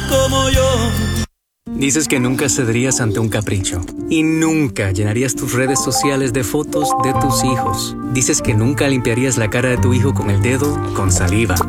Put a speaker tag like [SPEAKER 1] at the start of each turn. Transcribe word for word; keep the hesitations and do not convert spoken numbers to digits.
[SPEAKER 1] como yo.
[SPEAKER 2] Dices que nunca cederías ante un capricho y nunca llenarías tus redes sociales de fotos de tus hijos. Dices que nunca limpiarías la cara de tu hijo con el dedo con saliva.